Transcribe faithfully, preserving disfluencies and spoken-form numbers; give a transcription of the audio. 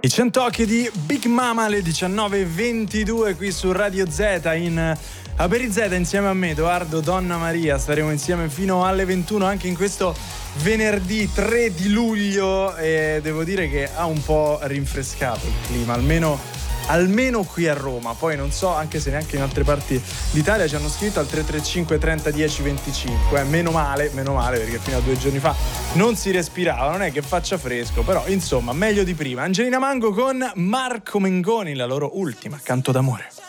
I cento occhi di Big Mama alle diciannove e ventidue qui su Radio Z in Aperi Z insieme a me, Edoardo Donna Maria. Staremo insieme fino alle ventuno anche in questo venerdì tre di luglio e devo dire che ha un po' rinfrescato il clima, almeno almeno qui a Roma. Poi non so anche se neanche in altre parti d'Italia. Ci hanno scritto al tre tre cinque trenta dieci venticinque, eh, meno male, meno male perché fino a due giorni fa non si respirava, non è che faccia fresco, però insomma meglio di prima. Angelina Mango con Marco Mengoni, la loro ultima Canto d'amore.